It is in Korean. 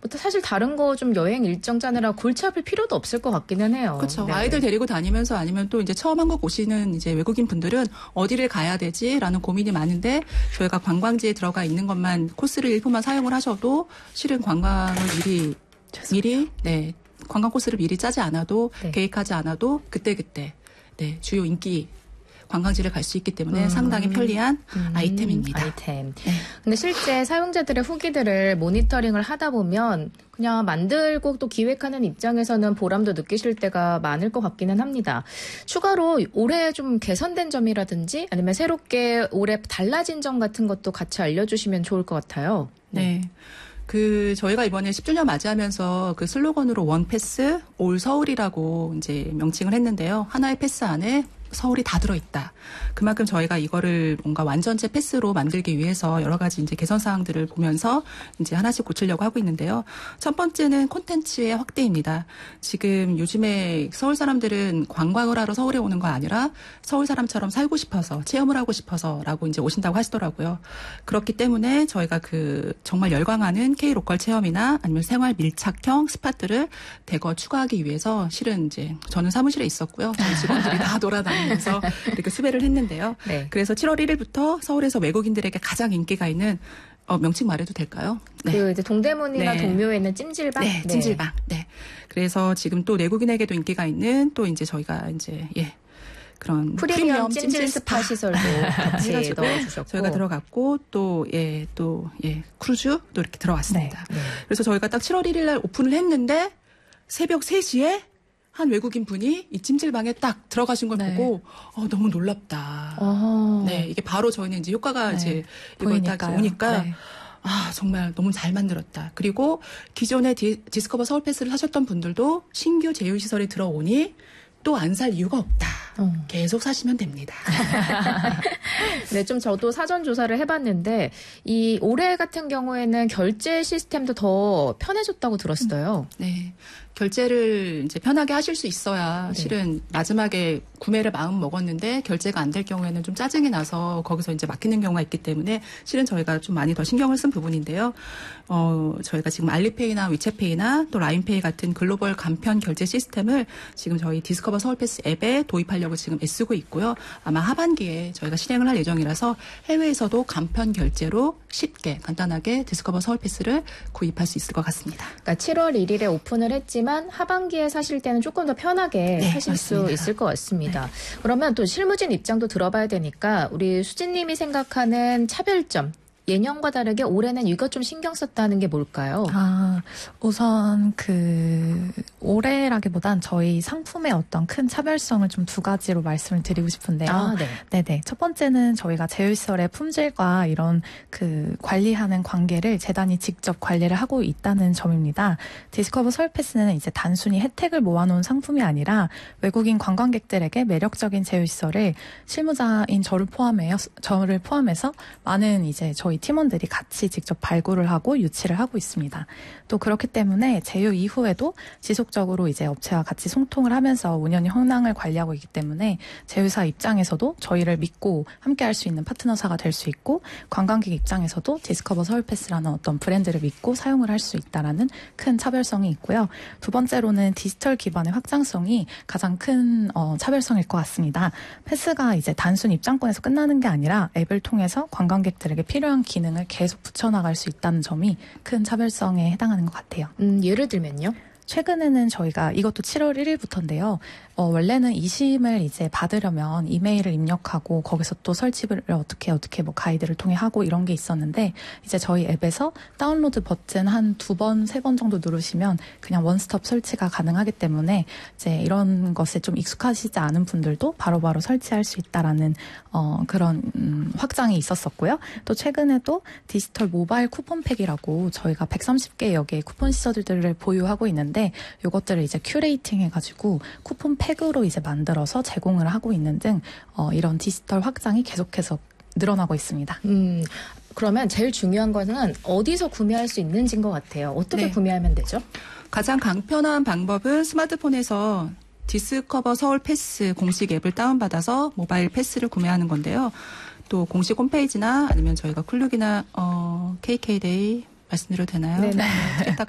사실 다른 거 좀 여행 일정 짜느라 골치 아플 필요도 없을 것 같기는 해요. 그렇죠. 네. 아이들 데리고 다니면서 아니면 또 이제 처음 한국 오시는 이제 외국인 분들은 어디를 가야 되지라는 고민이 많은데 저희가 관광지에 들어가 있는 것만 코스를 일부만 사용을 하셔도 실은 관광을 미리 네, 관광 코스를 미리 짜지 않아도 네. 계획하지 않아도 그때그때 네, 주요 인기 관광지를 갈 수 있기 때문에 상당히 편리한 아이템입니다. 아이템. 근데 실제 사용자들의 후기들을 모니터링을 하다 보면 그냥 만들고 또 기획하는 입장에서는 보람도 느끼실 때가 많을 것 같기는 합니다. 추가로 올해 좀 개선된 점이라든지 아니면 새롭게 올해 달라진 점 같은 것도 같이 알려주시면 좋을 것 같아요. 네. 저희가 이번에 10주년 맞이하면서 그 슬로건으로 원 패스 올 서울이라고 이제 명칭을 했는데요. 하나의 패스 안에 서울이 다 들어있다. 그만큼 저희가 이거를 뭔가 완전체 패스로 만들기 위해서 여러 가지 이제 개선 사항들을 보면서 이제 하나씩 고치려고 하고 있는데요. 첫 번째는 콘텐츠의 확대입니다. 지금 요즘에 서울 사람들은 관광을 하러 서울에 오는 거 아니라 서울 사람처럼 살고 싶어서 체험을 하고 싶어서라고 이제 오신다고 하시더라고요. 그렇기 때문에 저희가 정말 열광하는 K 로컬 체험이나 아니면 생활 밀착형 스팟들을 대거 추가하기 위해서 실은 이제 저는 사무실에 있었고요. 저희 직원들이 다 돌아다니면서 이렇게 수배를 했는데요. 네. 그래서 7월 1일부터 서울에서 외국인들에게 가장 인기가 있는 명칭 말해도 될까요? 네. 이제 동대문이나 네. 동묘에 있는 찜질방. 네, 찜질방. 네. 그래서 지금 또 내국인에게도 인기가 있는 또 이제 저희가 이제 그런 프리미엄 찜질 스파 시설도 같이 넣어주셨고 저희가 들어갔고 또 크루즈도 이렇게 들어왔습니다. 네. 그래서 저희가 딱 7월 1일 날 오픈을 했는데 새벽 3시에 한 외국인 분이 이 찜질방에 딱 들어가신 걸 보고 너무 놀랍다. 네, 이게 바로 저희는 이제 효과가 이제 이걸 딱 오니까 정말 너무 잘 만들었다. 그리고 기존에 디스커버 서울 패스를 사셨던 분들도 신규 제휴시설에 들어오니 또 안 살 이유가 없다. 계속 사시면 됩니다. 네, 좀 저도 사전 조사를 해봤는데 이 올해 같은 경우에는 결제 시스템도 더 편해졌다고 들었어요. 네. 결제를 이제 편하게 하실 수 있어야 실은 마지막에 구매를 마음 먹었는데 결제가 안 될 경우에는 좀 짜증이 나서 거기서 이제 막히는 경우가 있기 때문에 실은 저희가 좀 많이 더 신경을 쓴 부분인데요. 저희가 지금 알리페이나 위챗페이나 또 라인페이 같은 글로벌 간편 결제 시스템을 지금 저희 디스커버 서울패스 앱에 도입하려고 지금 애쓰고 있고요. 아마 하반기에 저희가 실행을 할 예정이라서 해외에서도 간편 결제로 쉽게 간단하게 디스커버 서울패스를 구입할 수 있을 것 같습니다. 그러니까 7월 1일에 오픈을 했지만 하반기에 사실 때는 조금 더 편하게 하실 맞습니다. 수 있을 것 같습니다. 그러면 또 실무진 입장도 들어봐야 되니까 우리 수진님이 생각하는 차별점, 예년과 다르게 올해는 이것 좀 신경 썼다는 게 뭘까요? 우선 올해라기보단 저희 상품의 어떤 큰 차별성을 좀 두 가지로 말씀을 드리고 싶은데요. 네네. 첫 번째는 저희가 제휴시설의 품질과 이런 관리하는 관계를 재단이 직접 관리를 하고 있다는 점입니다. 디스커버 서울패스는 이제 단순히 혜택을 모아놓은 상품이 아니라 외국인 관광객들에게 매력적인 제휴시설을 실무자인 저를 포함해서 많은 이제 저희 팀원들이 같이 직접 발굴을 하고 유치를 하고 있습니다. 또 그렇기 때문에 제휴 이후에도 지속적으로 이제 업체와 같이 소통을 하면서 운영의 현황을 관리하고 있기 때문에 제휴사 입장에서도 저희를 믿고 함께할 수 있는 파트너사가 될 수 있고 관광객 입장에서도 디스커버 서울패스라는 어떤 브랜드를 믿고 사용을 할 수 있다라는 큰 차별성이 있고요. 두 번째로는 디지털 기반의 확장성이 가장 큰 차별성일 것 같습니다. 패스가 이제 단순 입장권에서 끝나는 게 아니라 앱을 통해서 관광객들에게 필요한 기능을 계속 붙여나갈 수 있다는 점이 큰 차별성에 해당하는 것 같아요. 예를 들면요? 최근에는 저희가 이것도 7월 1일부터인데요. 원래는 이심을 이제 받으려면 이메일을 입력하고 거기서 또 설치를 어떻게 뭐 가이드를 통해 하고 이런 게 있었는데 이제 저희 앱에서 다운로드 버튼 한 2번, 3번 정도 누르시면 그냥 원스톱 설치가 가능하기 때문에 이제 이런 것에 좀 익숙하시지 않은 분들도 바로바로 설치할 수 있다라는 그런 확장이 있었었고요. 또 최근에도 디지털 모바일 쿠폰팩이라고 저희가 130개의 개의 쿠폰 시설들을 보유하고 있는데 이것들을 이제 큐레이팅 해가지고 쿠폰팩으로 이제 만들어서 제공을 하고 있는 등 이런 디지털 확장이 계속해서 늘어나고 있습니다. 그러면 제일 중요한 거는 어디서 구매할 수 있는지인 것 같아요. 어떻게 구매하면 되죠? 가장 간편한 방법은 스마트폰에서 디스커버 서울 패스 공식 앱을 다운받아서 모바일 패스를 구매하는 건데요. 또 공식 홈페이지나 아니면 저희가 쿨룩이나 KK데이 말씀드려도 되나요? 네.